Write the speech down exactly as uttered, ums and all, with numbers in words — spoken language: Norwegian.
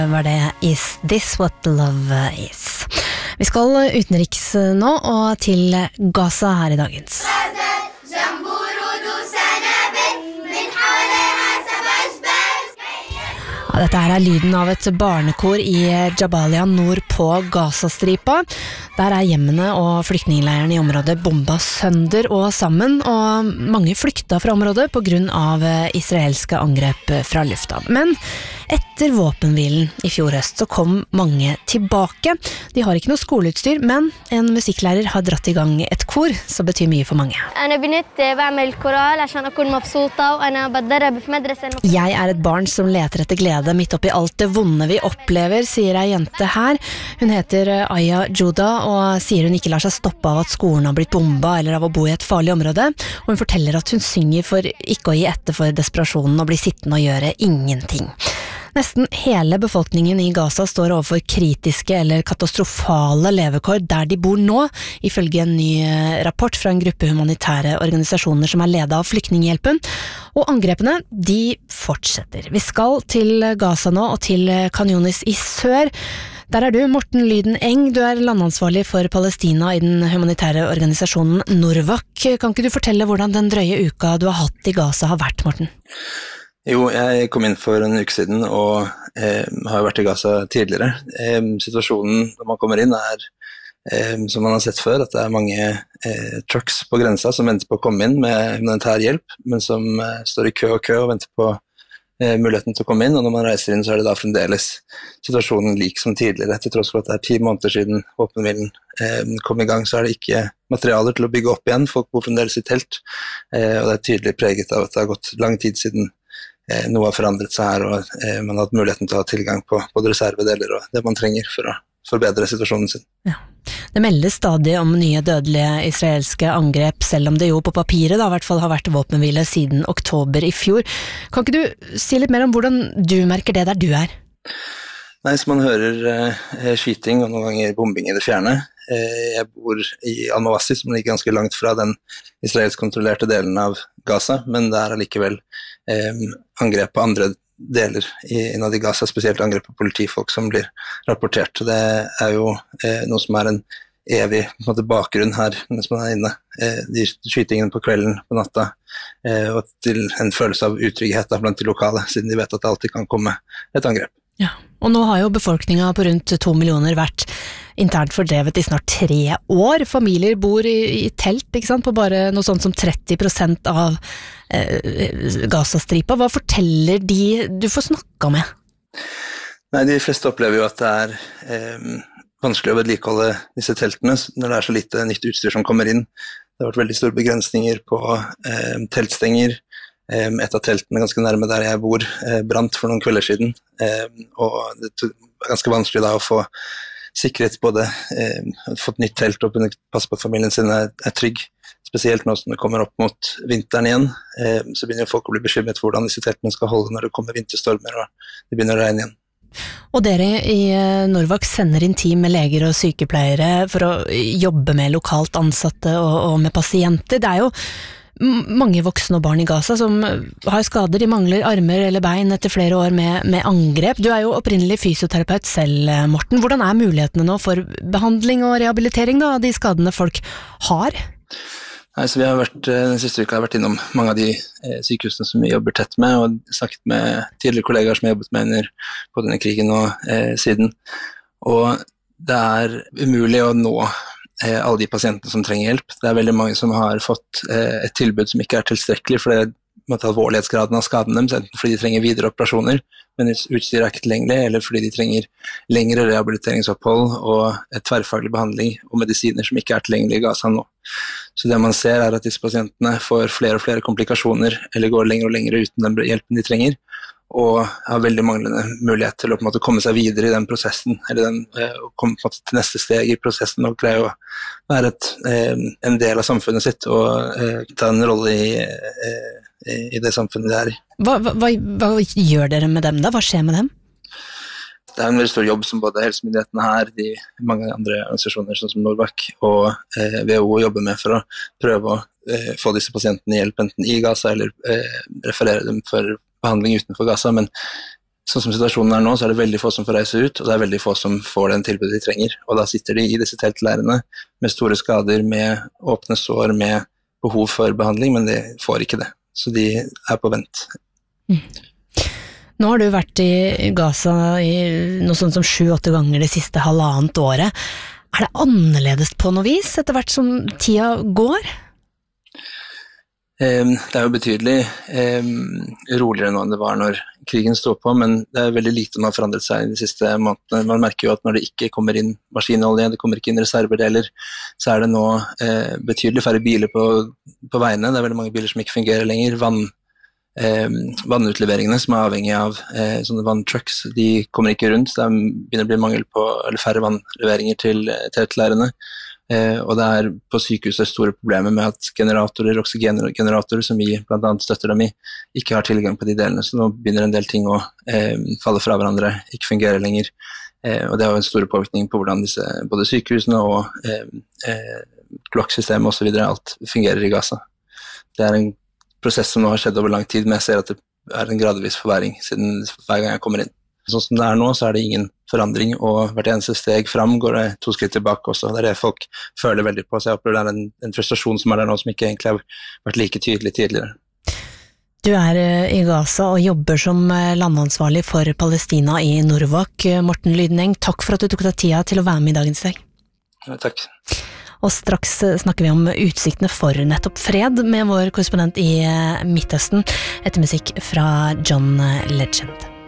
Var det Is This What Love Is? Vi skal utenriks nå og til Gaza her i dagens. Ja, dette her er lyden av et barnekor i Jabalia nord på Gazastripa. Der er hjemmene og flyktningleirene i området bomba sønder og sammen, og mange flykta fra området på grunn av israelske angrep fra lufta. Men etter våpenhvilen i fjor høst så kom mange tilbake. De har ikke noe skoleutstyr, men en musikklærer har dratt i gang et kor som betyr mye for mange. Jeg er et barn som leter etter glede midt oppi alt det vonde vi opplever, sier ei jente her. Hun heter Aya Juda og sier hun ikke lar seg stoppe av at skolen har blitt bomba eller av å bo i et farlig område. Og hun forteller at hun synger for ikke å gi etter for desperasjonen og bli sittende og gjøre ingenting. Nesten hele befolkningen i Gaza står overfor kritiske eller katastrofale levekår der de bor nå, ifølge en ny rapport fra en gruppe humanitære organisasjoner som er ledet av Flyktninghjelpen. Og angrepene, de fortsetter. Vi skal til Gaza nå og til Khan Yunis i sør. Der er du, Morten Lyden Eng. Du er landansvarlig for Palestina i den humanitære organisasjonen Norvak. Kan ikke du fortelle hvordan den drøye uka du har hatt i Gaza har vært, Morten? Jo, jeg kom inn for en uke siden og eh, har vært i Gaza tidligere. Eh, situasjonen når man kommer inn er, eh, som man har sett før, at det er mange eh, trucks på grensa som venter på å komme inn med humanitær hjelp, men som eh, står i kø og kø og venter på eh, muligheten til å komme inn, og når man reiser inn så er det da fremdeles situasjonen lik som tidligere. Til tross for at det er ti måneder siden våpenhvilen eh, kom i gang, så er det ikke materialer til å bygge opp igjen. Folk bor fremdeles i telt, eh, og det er tydelig preget av at det har gått lang tid siden noe har forandret seg her, og eh, man har hatt muligheten til å ha tilgang på både reservedeler og det man trenger for å forbedre situasjonen sin. Ja. Det meldes stadig om nye dødelige israelske angrep, selv om det jo på papiret da, i hvert fall har vært våpenhvile siden oktober i fjor. Kan ikke du si litt mer om hvordan du merker det der du er? Nei, så man hører eh, skyting og noen ganger bombing i det fjerne. Eh, jeg bor i Al-Mawasi, som ligger ganske langt fra den israelsk kontrollerte delen av Gaza, men det er allikevel eh, angrep på andre deler i innad i Gaza, spesielt angrep på politifolk som blir rapportert. Det er jo eh, noe som er en evig på en måte, bakgrunn her mens man er inne. Eh, de skytingene på kvelden, på natta, eh, og til en følelse av utrygghet da, blant de lokale, siden de vet at det alltid kan komme et angrep. Ja, og nå har jo befolkningen på rundt to millioner vært internt fordrevet i snart tre år. Familier bor i, i telt, ikke sant, på bare noe sånt som tretti prosent av eh, Gazastripa. Hva forteller de du får snakka med? Nei, de fleste opplever jo at det er eh, vanskelig å vedlikeholde disse teltene når det er så lite nytt utstyr som kommer inn. Det har vært veldig store begrensninger på eh, teltstenger. Et av teltene ganske nærme der jeg bor brant for noen kvelder siden, og det er ganske vanskelig da å få sikret både fått nytt telt og passe på at familien sin er, er trygg, spesielt nå som det kommer opp mot vinteren igjen. Så begynner folk å bli bekymret for hvordan disse teltene skal holde når det kommer vinterstormer og det begynner å regne igjen. Og dere i Norvak sender inn team med leger og sykepleiere for å jobbe med lokalt ansatte og, og med pasienter. Det er jo mange voksne og barn i Gaza som har skader, de mangler armer eller bein etter flere år med, med angrep. Du er jo opprinnelig fysioterapeut selv, Morten. Hvordan er mulighetene nå for behandling og rehabilitering da, av de skadene folk har? Nei, så vi har vært, den siste uka har jeg vært innom mange av de eh, sykehusene som vi jobber tett med, og snakket med tidligere kollegaer som jeg har jobbet med under på denne krigen og eh, siden. Og det er umulig å nå alle de pasientene som trenger hjelp. Det er veldig mange som har fått eh, et tilbud som ikke er tilstrekkelig for det med alvorlighetsgraden av skaden dem, enten fordi de trenger videre operasjoner, men utstyret er ikke tilgjengelig, eller fordi de trenger lengre rehabiliteringsopphold og et tverrfaglig behandling og medisiner som ikke er tilgjengelig i Gaza nå. Så det man ser er at disse pasientene får flere og flere komplikasjoner, eller går lenger og lenger uten den hjelpen de trenger, og har veldig manglende mulighet til å på en måte komme seg videre i den prosessen, eller den, eh, komme på en måte til neste steg i prosessen og greie å være et, eh, en del av samfunnet sitt og eh, ta en rolle i, eh, i det samfunnet det er i. Hva, hva, hva gjør dere med dem da? Hva skjer med dem? Det er en veldig stor jobb som både helsemyndighetene her, de mange andre organisasjoner sånn som Norvak og eh, W H O jobber med for å prøve å eh, få disse pasientene hjelp enten i Gaza eller eh, referere dem for behandling utenfor Gaza, men sånn som situasjonen er nå, så er det veldig få som får reise ut, og det er veldig få som får den tilbudet de trenger. Og da sitter de i disse teltleirene med store skader, med åpne sår, med behov for behandling, men de får ikke det. Så de er på vent. Mm. Nå har du vært i Gaza i noe sånt som sju-åtte ganger det siste halvannet året. Er det annerledes på noe vis etter hvert som tida går? Det er jo betydelig roligere nå enn det var når krigen stod på, men det er veldig lite som har forandret seg de siste månedene. Man merker jo at når det ikke kommer inn maskinolje, det kommer ikke inn reservedeler, så er det nå betydelig færre biler på, på veiene. Det er veldig mange biler som ikke fungerer lenger. Vann, vannutleveringene som er avhengig av sånne vanntrucks, de kommer ikke rundt. Det begynner å bli mangel på, eller færre vannleveringer til teltleirene. Eh, og det er på sykehuset store problemer med at generatorer, oksygengeneratorer som vi blant annet støtter dem i, ikke har tilgang på de delene, så nå begynner en del ting å eh, falle fra hverandre, ikke fungere lenger, eh, og det har jo en stor påvirkning på hvordan disse, både sykehusene og eh, eh, kloakksystemet og så videre, alt fungerer i Gaza. Det er en prosess som nå har skjedd over lang tid, men jeg ser at det er en gradvis forverring siden hver gang jeg kommer inn. Sånn som det er nå, så er det ingen forandring, og hvert eneste steg fram går det to skritt tilbake også. Det er det folk føler veldig på, så jeg opplever det er en, en frustrasjon som er der nå, som ikke egentlig har vært like tydelig tidligere. Du er i Gaza og jobber som landansvarlig for Palestina i Norwalk. Morten Lydneng, takk for at du tok deg tida til å være med i dagens dag. Ja, takk. Og straks snakker vi om utsiktene for nettopp fred med vår korrespondent i Midtøsten, etter musikk fra John Legend.